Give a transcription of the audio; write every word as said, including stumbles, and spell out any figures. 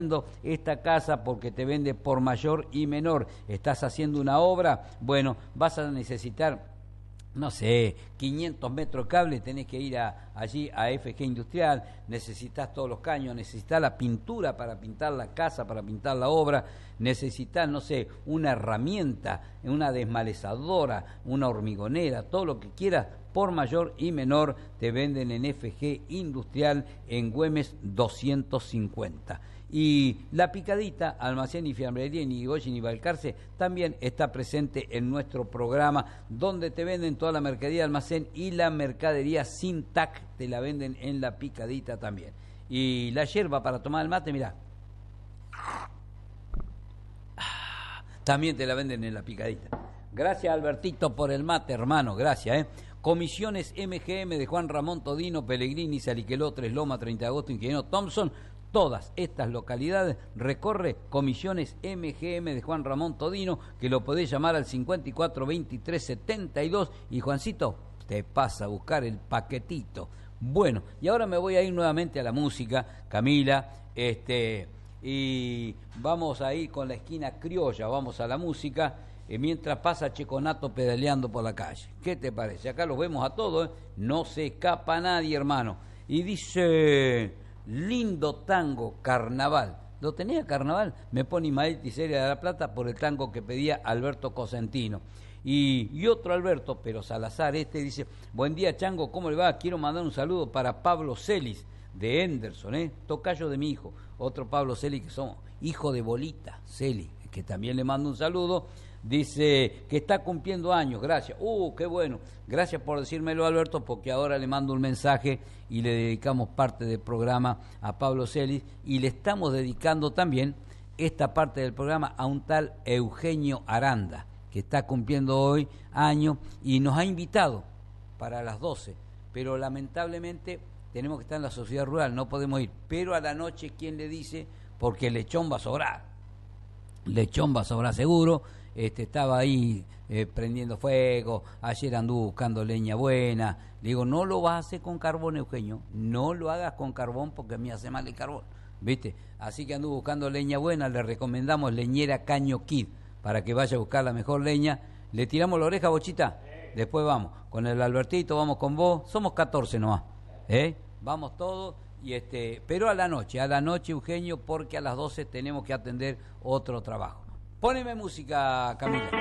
esta casa porque te vende por mayor y menor. Estás haciendo una obra, bueno, vas a necesitar, no sé, quinientos metros de cable, tenés que ir a, allí a F G Industrial, necesitas todos los caños, necesitas la pintura para pintar la casa, para pintar la obra, necesitas, no sé, una herramienta, una desmalezadora, una hormigonera, todo lo que quieras, por mayor y menor, te venden en F G Industrial en Güemes doscientos cincuenta. Y La Picadita, almacén y fiambrería en Irigoyen y Balcarce, también está presente en nuestro programa, donde te venden toda la mercadería de almacén y la mercadería sin T A C, te la venden en La Picadita también. Y la yerba para tomar el mate, mirá, también te la venden en La Picadita. Gracias, Albertito, por el mate, hermano, gracias, ¿eh? Comisiones M G M de Juan Ramón Todino, Pellegrini, Saliqueló, Tres Lomas, treinta de agosto, Ingeniero Thompson. Todas estas localidades recorre Comisiones M G M de Juan Ramón Todino, que lo podés llamar al cincuenta y cuatro veintitrés setenta y dos, y Juancito te pasa a buscar el paquetito. Bueno, y ahora me voy a ir nuevamente a la música, Camila, este, y vamos a ir con la esquina criolla, vamos a la música, eh, mientras pasa Checonato pedaleando por la calle. ¿Qué te parece? Acá los vemos a todos, ¿eh? No se escapa nadie, hermano. Y dice... lindo tango, Carnaval. ¿Lo tenía Carnaval? Me pone Ismael Tiseria de la Plata por el tango que pedía Alberto Cosentino. Y, y otro Alberto, pero Salazar, este dice: buen día, Chango, ¿cómo le va? Quiero mandar un saludo para Pablo Celis de Henderson, ¿eh? Tocayo de mi hijo. Otro Pablo Celis, que somos hijo de Bolita Celis, que también le mando un saludo. Dice que está cumpliendo años, gracias. Uh, qué bueno. Gracias por decírmelo, Alberto, porque ahora le mando un mensaje y le dedicamos parte del programa a Pablo Celis, y le estamos dedicando también esta parte del programa a un tal Eugenio Aranda, que está cumpliendo hoy años y nos ha invitado para las doce, pero lamentablemente tenemos que estar en la sociedad rural, no podemos ir. Pero a la noche, ¿quién le dice? Porque lechón va a sobrar. Lechón va a sobrar seguro. Este, estaba ahí eh, prendiendo fuego, ayer anduvo buscando leña buena. Le digo, no lo vas a hacer con carbón, Eugenio, no lo hagas con carbón porque a mí hace mal el carbón, ¿viste? Así que anduvo buscando leña buena, le recomendamos Leñera Caño Kid, para que vaya a buscar la mejor leña. ¿Le tiramos la oreja, Bochita? Sí. Después vamos, con el Albertito, vamos con vos, somos catorce nomás, ¿eh? Vamos todos. Y este, pero a la noche, a la noche, Eugenio, porque a las doce tenemos que atender otro trabajo. Póneme música, Camila.